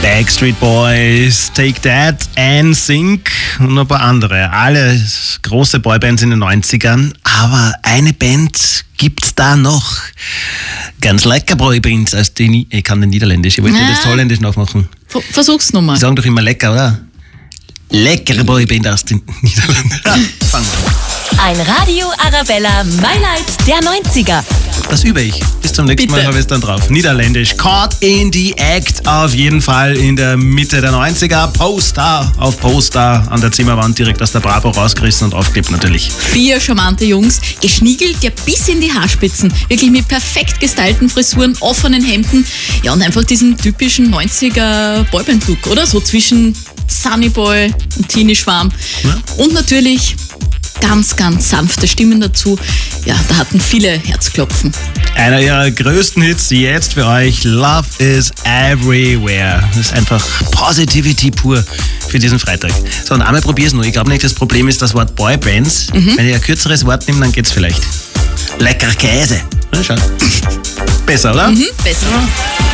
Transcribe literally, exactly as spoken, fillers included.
Backstreet Boys, Take That, N Sync und ein paar andere. Alle große Boybands in den neunzigern. Aber eine Band gibt's da noch. Ganz lecker Boyband. Also die, ich kann den Niederländisch. Ich wollte ja. das Holländisch nachmachen. Versuch's nochmal. Die sagen doch immer lecker, oder? Leckere Boyband aus den Niederlanden. Ja, fang an. Ein Radio Arabella Highlight der neunziger. Das übe ich. Bis zum nächsten Bitte. Mal habe ich es dann drauf. Niederländisch. Caught in the Act. Auf jeden Fall in der Mitte der neunziger. Poster auf Poster an der Zimmerwand direkt aus der Bravo rausgerissen und aufgeklebt natürlich. Vier charmante Jungs, geschniegelt ja bis in die Haarspitzen. Wirklich mit perfekt gestylten Frisuren, offenen Hemden. Ja, und einfach diesen typischen neunziger Boyband-Look, oder? So zwischen Sunnyboy und Teenie-Schwarm. Ja. Und natürlich ganz, ganz sanfte Stimmen dazu. Ja, da hatten viele Herzklopfen. Einer ihrer größten Hits jetzt für euch, Love is Everywhere. Das ist einfach Positivity pur für diesen Freitag. So, und einmal probier's nur. Ich glaube nicht, das Problem ist das Wort Boybands. Mhm. Wenn ich ein kürzeres Wort nehme, dann geht's vielleicht. Lecker Käse. Na, schau. Besser, oder? Mhm, besser.